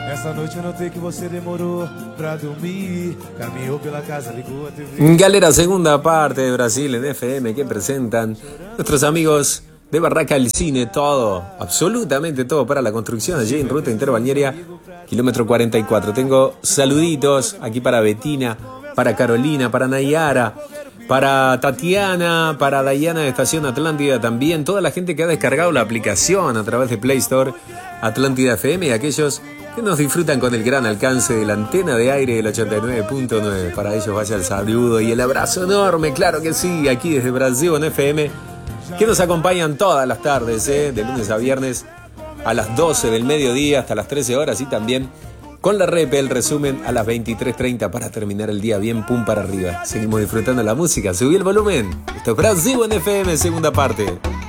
Essa noite eu notei que você demorou pra dormir. Caminhou pela casa, ligou a TV. Galera, segunda parte de Brasil en FM que presentan nuestros amigos de Barraca del Cine. Todo, absolutamente todo para la construcción allí en Ruta Interbalnearia, kilómetro 44. Tengo saluditos aquí para Betina, para Carolina, para Nayara, para Tatiana, para Dayana de Estación Atlántida también. Toda la gente que ha descargado la aplicación a través de Play Store Atlántida FM y aquellos que nos disfrutan con el gran alcance de la antena de aire del 89.9. Para ellos vaya el saludo y el abrazo enorme, claro que sí, aquí desde Brasil en FM, que nos acompañan todas las tardes, de lunes a viernes, a las 12 del mediodía hasta las 13 horas y también con la rep, el resumen a las 23:30 para terminar el día bien pum para arriba. Seguimos disfrutando la música, subí el volumen. Esto es Brasil en FM, segunda parte.